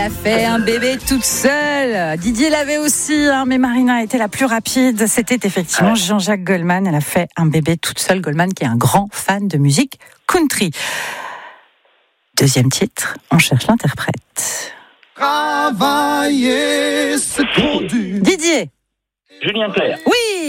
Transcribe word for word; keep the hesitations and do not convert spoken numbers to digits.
Elle a fait un bébé toute seule. Didier l'avait aussi, hein, mais Marina a été la plus rapide. C'était effectivement Jean-Jacques Goldman. Elle a fait un bébé toute seule. Goldman qui est un grand fan de musique country. Deuxième titre, on cherche l'interprète. Travailler, c'est trop dur. Didier. Julien Clerc. Oui.